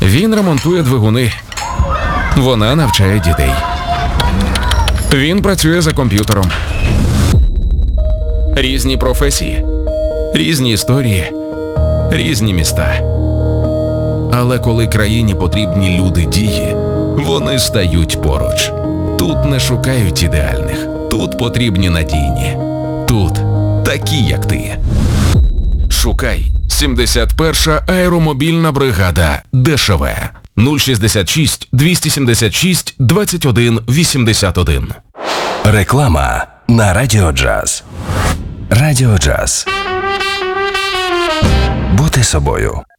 Він ремонтує двигуни. Вона навчає дітей. Він працює за комп'ютером. Різні професії, різні історії, різні міста. Але коли країні потрібні люди дії, вони стають поруч. Тут не шукають ідеальних, тут потрібні надійні. Тут такі, як ти. Шукай 71-ша аеромобільна бригада ДШВ 066 276 21 81. Реклама на Радіо Джаз. Радіо Джаз. Бути собою.